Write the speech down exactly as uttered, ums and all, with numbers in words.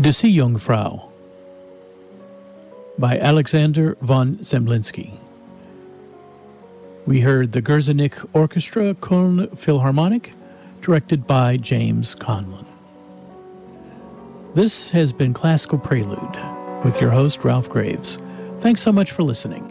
De Seejungfrau by Alexander von Zemlinsky. We heard the Gerzenik Orchestra Köln Philharmonic, directed by James Conlon. This has been Classical Prelude with your host, Ralph Graves. Thanks so much for listening.